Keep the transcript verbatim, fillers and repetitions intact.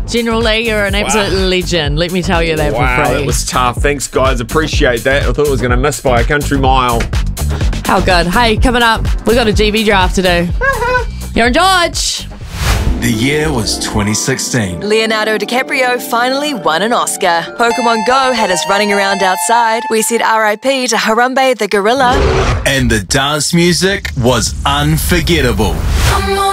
General Lee, you're an absolute Wow. legend. Let me tell you that Wow, for free. that was tough. Thanks, guys. Appreciate that. I thought it was going to miss by a country mile. How good. Hey, coming up, we got a G B draft to do. You're in George. The year was twenty sixteen. Leonardo DiCaprio finally won an Oscar. Pokemon Go had us running around outside. We said R I P to Harambe the gorilla. And the dance music was unforgettable.